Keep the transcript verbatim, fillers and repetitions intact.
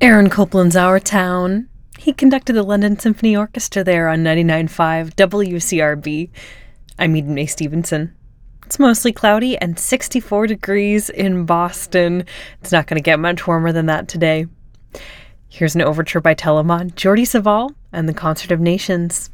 Aaron Copland's Our Town. He conducted the London Symphony Orchestra there on ninety-nine point five W C R B. I'm Eden Mae Stevenson. It's mostly cloudy and sixty-four degrees in Boston. It's not going to get much warmer than that today. Here's an overture by Telemann, Jordi Savall, and the Concert of Nations.